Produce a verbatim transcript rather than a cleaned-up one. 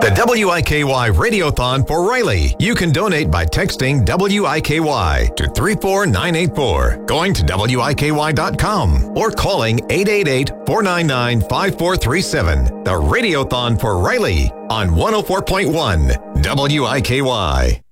The W I K Y Radiothon for Riley. You can donate by texting W I K Y to three four nine eight four, going to W I K Y dot com, or calling eight eight eight, four nine nine, five four three seven. The Radiothon for Riley on one oh four point one W I K Y.